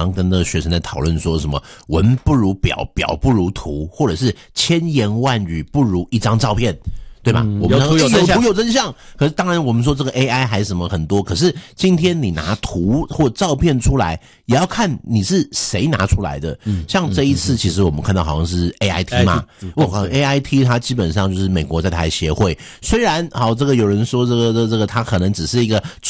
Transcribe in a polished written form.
常跟那个学生在讨论说什么文不如表，表不如图，或者是千言万语不如一张照片。对吧？我们有图有真相。可是当然我们说这个 AI 还是什么很多，可是今天你拿图或照片出来，也要看你是谁拿出来的。像这一次其实我们看到好像是 AIT 嘛，AIT 它基本上就是美国在台协会，虽然好这个有人说这个它可能只是一个